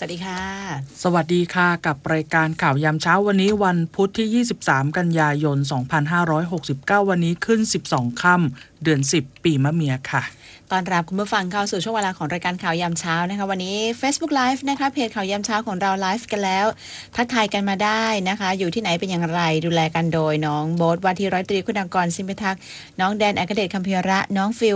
วัสดีค่ะสวัสดีค่ะกับรายการข่าวยามเช้าวันนี้วันพุธที่23กันยายน2569วันนี้ขึ้น12ค่ำเดือน10ปีมะเมียค่ะตอนรับคุณผู้ฟังเข้าสู่ช่วงเวลาของรายการข่าวยามเช้านะคะวันนี้ Facebook Live นะคะเพจข่าวยามเช้าของเราไลฟ์กันแล้วทักทายกันมาได้นะคะอยู่ที่ไหนเป็นอย่างไรดูแลกันโดยน้องโบ๊ทว่าที่ร้อยตรีคุณากรสิมพิทักษ์น้องแดนอัครเดชคัมภีระน้องฟิล